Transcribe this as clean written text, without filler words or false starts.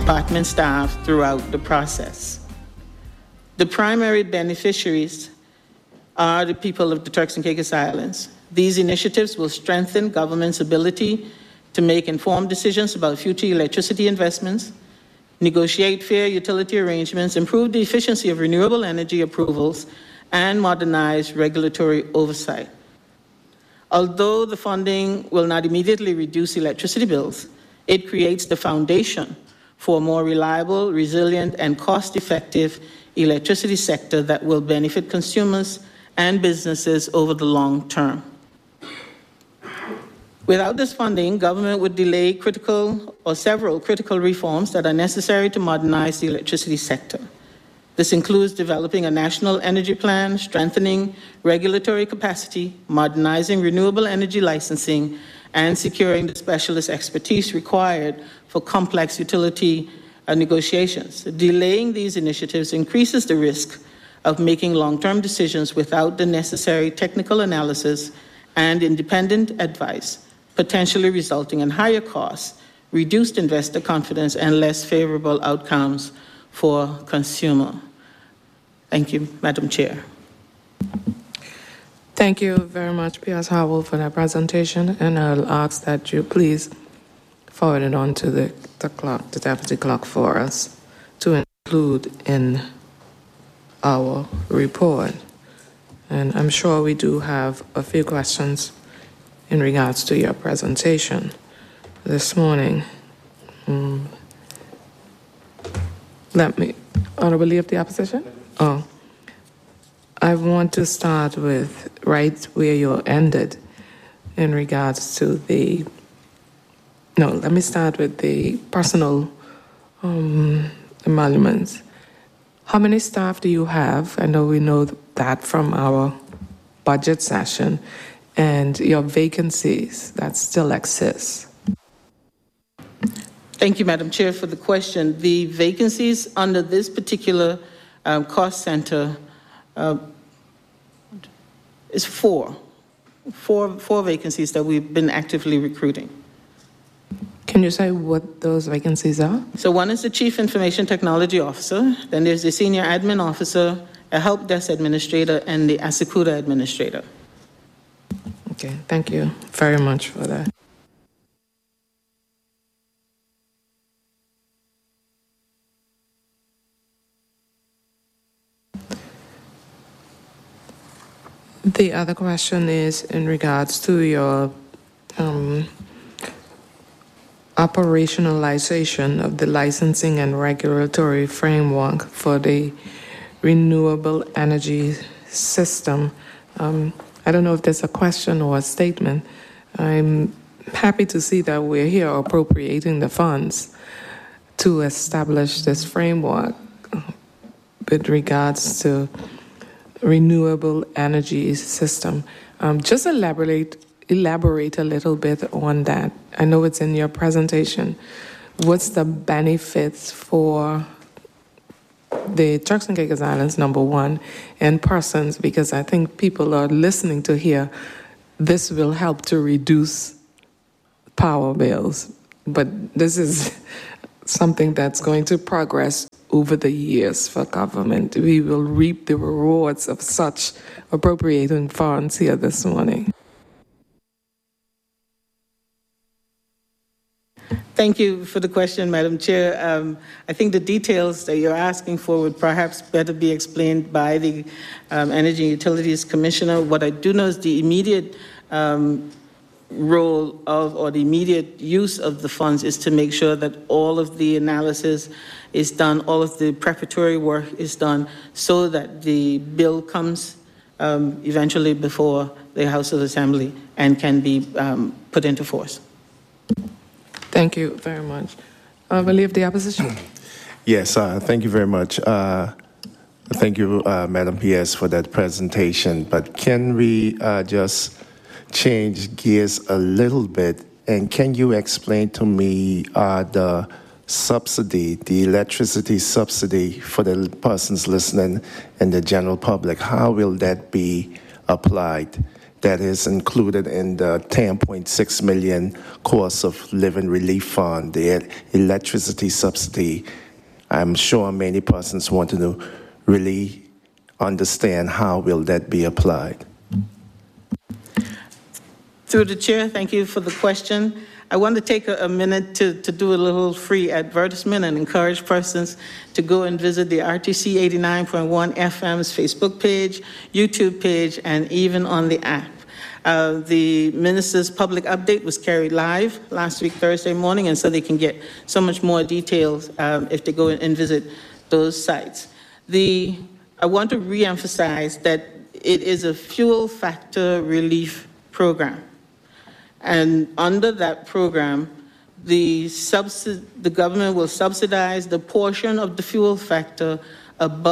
department staff throughout the process. The primary beneficiaries are the people of the Turks and Caicos Islands. These initiatives will strengthen government's ability to make informed decisions about future electricity investments, negotiate fair utility arrangements, improve the efficiency of renewable energy approvals, and modernize regulatory oversight. Although the funding will not immediately reduce electricity bills, it creates the foundation for a more reliable, resilient, and cost-effective electricity sector that will benefit consumers and businesses over the long term. Without this funding, government would delay several critical reforms that are necessary to modernize the electricity sector. This includes developing a national energy plan, strengthening regulatory capacity, modernizing renewable energy licensing, and securing the specialist expertise required for complex utility negotiations. Delaying these initiatives increases the risk of making long-term decisions without the necessary technical analysis and independent advice, potentially resulting in higher costs, reduced investor confidence, and less favorable outcomes for consumer. Thank you, Madam Chair. Thank you very much, P.S. Howell, for that presentation, and I'll ask that you please forward it on to the clerk, the deputy clerk, for us to include in our report. And I'm sure we do have a few questions in regards to your presentation this morning. Honorable Leader of the Opposition? Oh. I want to start with right where you ended in regards to let me start with the personal emoluments. How many staff do you have? I know we know that from our budget session, and your vacancies that still exist. Thank you, Madam Chair, for the question. The vacancies under this particular cost center is four vacancies that we've been actively recruiting. Can you say what those vacancies are? So one is the Chief Information Technology Officer, then there's the Senior Admin Officer, a Help Desk Administrator, and the Asakuda Administrator. Okay, thank you very much for that. The other question is in regards to your operationalization of the licensing and regulatory framework for the renewable energy system. I don't know if there's a question or a statement. I'm happy to see that we're here appropriating the funds to establish this framework with regards to renewable energy system. Just elaborate a little bit on that. I know it's in your presentation. What's the benefits for the Turks and Caicos Islands, number one, and persons, because I think people are listening to hear this will help to reduce power bills. But this is something that's going to progress over the years for government. We will reap the rewards of such appropriating funds here this morning. Thank you for the question, Madam Chair. I think the details that you're asking for would perhaps better be explained by the Energy and Utilities Commissioner. What I do know is the immediate role of, or the immediate use of the funds is to make sure that all of the analysis is done, all of the preparatory work is done, so that the bill comes eventually before the House of Assembly and can be put into force. Thank you very much. I believe the opposition. Yes, thank you very much. Thank you, Madam PS, for that presentation. But can we just change gears a little bit? And can you explain to me the subsidy, the electricity subsidy for the persons listening and the general public? How will that be applied? that is included in the 10.6 million cost of living relief fund, the electricity subsidy. I'm sure many persons want to really understand how will that be applied. Through the chair, thank you for the question. I want to take a minute to do a little free advertisement and encourage persons to go and visit the RTC 89.1 FM's Facebook page, YouTube page, and even on the app. The minister's public update was carried live last week, Thursday morning, and so they can get so much more details if they go and visit those sites. I want to reemphasize that it is a fuel factor relief program. And under that program, the government will subsidize the portion of the fuel factor above